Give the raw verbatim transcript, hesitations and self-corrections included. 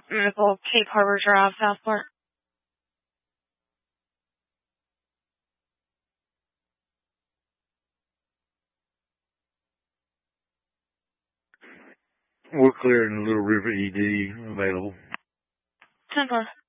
Missile, Cape Harbor Drive, Southport. We're clearing the Little River E D available. ten four.